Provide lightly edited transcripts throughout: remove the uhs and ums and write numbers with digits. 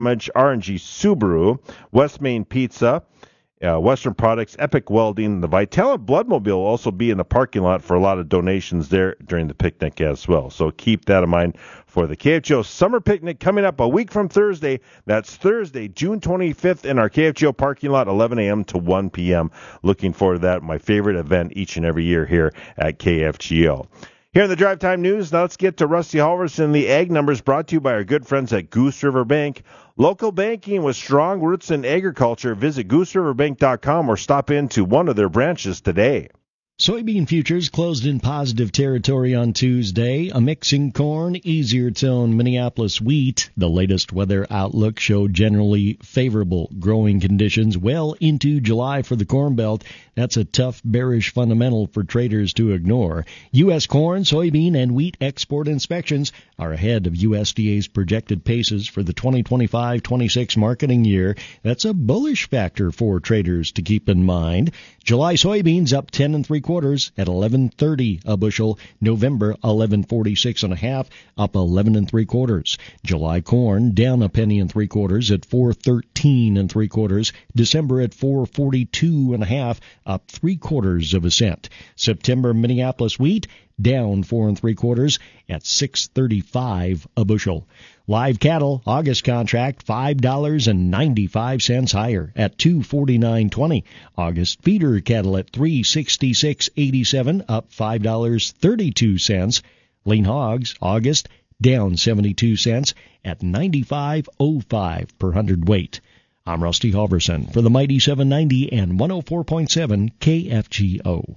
RNG Subaru, West Main Pizza, Western Products, Epic Welding. The Vitalant Bloodmobile will also be in the parking lot for a lot of donations there during the picnic as well. So keep that in mind for the KFGO Summer Picnic coming up a week from Thursday. That's Thursday, June 25th in our KFGO parking lot, 11 a.m. to 1 p.m. Looking forward to that, my favorite event each and every year here at KFGO. Here in the Drive Time News, now let's get to Rusty Halverson. The Ag Numbers brought to you by our good friends at Goose River Bank. Local banking with strong roots in agriculture. Visit GooseRiverBank.com or stop into one of their branches today. Soybean futures closed in positive territory on Tuesday. A mix in corn, easier tone Minneapolis wheat. The latest weather outlook showed generally favorable growing conditions well into July for the Corn Belt. That's a tough, bearish fundamental for traders to ignore. U.S. corn, soybean, and wheat export inspections are ahead of USDA's projected paces for the 2025-26 marketing year. That's a bullish factor for traders to keep in mind. July soybeans up 10 3/4 at $11.30 a bushel. November 11.46.5, up 11 3/4. July corn down a penny 3/4 at 4.13 3/4. December at 4.42.5, up 3/4 cent. September Minneapolis wheat down 4 3/4 at $6.35 a bushel. Live cattle, August contract, $5.95 higher at $249.20. August feeder cattle at $366.87, up $5.32. Lean hogs, August, down 72 cents at $95.05 per hundredweight. I'm Rusty Halverson for the Mighty 790 and 104.7 KFGO.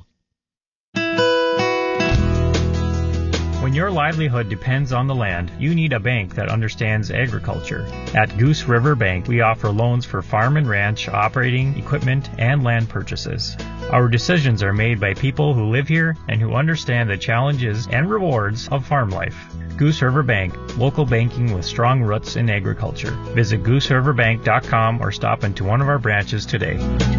When your livelihood depends on the land, you need a bank that understands agriculture. At Goose River Bank, we offer loans for farm and ranch, operating, equipment, and land purchases. Our decisions are made by people who live here and who understand the challenges and rewards of farm life. Goose River Bank, local banking with strong roots in agriculture. Visit GooseRiverBank.com or stop into one of our branches today.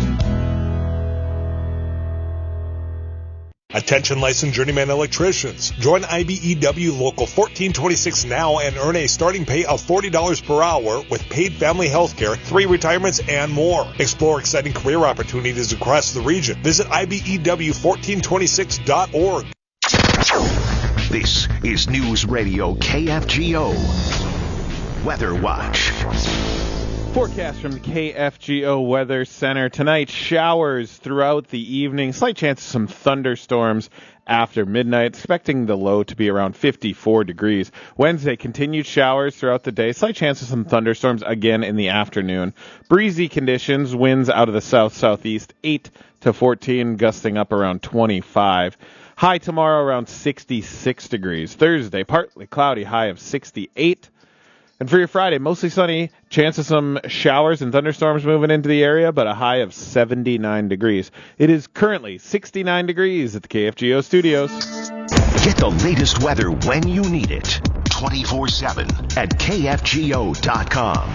Attention licensed journeyman electricians. Join IBEW Local 1426 now and earn a starting pay of $40 per hour with paid family health care, 3 retirements, and more. Explore exciting career opportunities across the region. Visit IBEW1426.org. This is News Radio KFGO. Weather Watch. Forecast from the KFGO Weather Center. Tonight, showers throughout the evening. Slight chance of some thunderstorms after midnight. Expecting the low to be around 54 degrees. Wednesday, continued showers throughout the day. Slight chance of some thunderstorms again in the afternoon. Breezy conditions. Winds out of the south-southeast, 8 to 14, gusting up around 25. High tomorrow around 66 degrees. Thursday, partly cloudy, high of 68. And for your Friday, mostly sunny, chance of some showers and thunderstorms moving into the area, but a high of 79 degrees. It is currently 69 degrees at the KFGO studios. Get the latest weather when you need it, 24/7 at KFGO.com.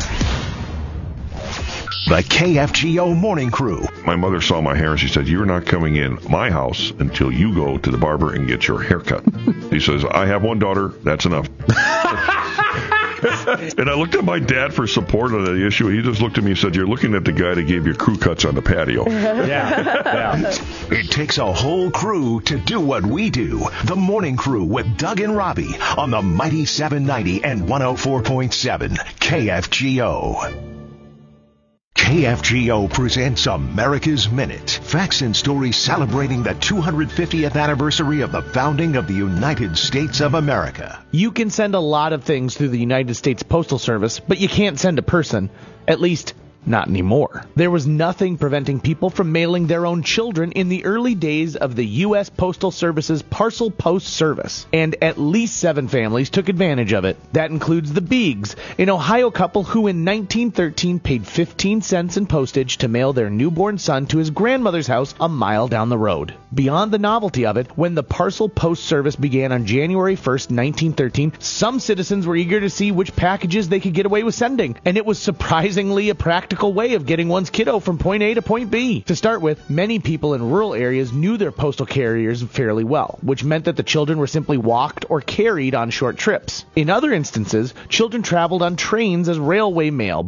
The KFGO Morning Crew. My mother saw my hair and she said, "You're not coming in my house until you go to the barber and get your hair cut." He says, "I have one daughter, that's enough." And I looked at my dad for support on the issue. He just looked at me and said, "You're looking at the guy that gave you crew cuts on the patio." Yeah. It takes a whole crew to do what we do. The Morning Crew with Doug and Robbie on the Mighty 790 and 104.7 KFGO. KFGO presents America's Minute. Facts and stories celebrating the 250th anniversary of the founding of the United States of America. You can send a lot of things through the United States Postal Service, but you can't send a person. At least, not anymore. There was nothing preventing people from mailing their own children in the early days of the U.S. Postal Service's Parcel Post Service, and at least 7 families took advantage of it. That includes the Beegs, an Ohio couple who in 1913 paid 15 cents in postage to mail their newborn son to his grandmother's house a mile down the road. Beyond the novelty of it, when the Parcel Post Service began on January 1st, 1913, some citizens were eager to see which packages they could get away with sending, and it was surprisingly a practical practical way of getting one's kiddo from point A to point B. To start with, many people in rural areas knew their postal carriers fairly well, which meant that the children were simply walked or carried on short trips. In other instances, children traveled on trains as railway mail,